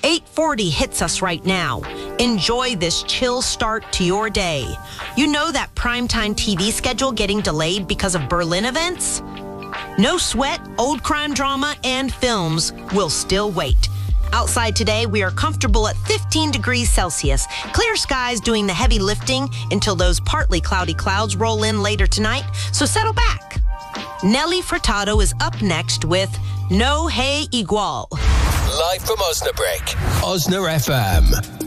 8:40 hits us right now. Enjoy this chill start to your day. You know that primetime TV schedule getting delayed because of Berlin events? No sweat, old crime drama, and films will still wait. Outside today, we are comfortable at 15 degrees Celsius. Clear skies doing the heavy lifting until those partly cloudy clouds roll in later tonight, so settle back. Nelly Furtado is up next with No Hey Igual. Live from Osnabrück, Osna FM.